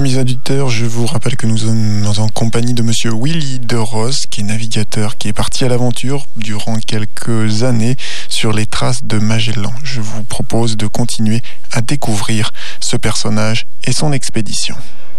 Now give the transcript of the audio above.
Amis auditeurs, je vous rappelle que nous sommes en compagnie de monsieur Willy de Ross, qui est navigateur, qui est parti à l'aventure durant quelques années sur les traces de Magellan. Je vous propose de continuer à découvrir ce personnage et son expédition.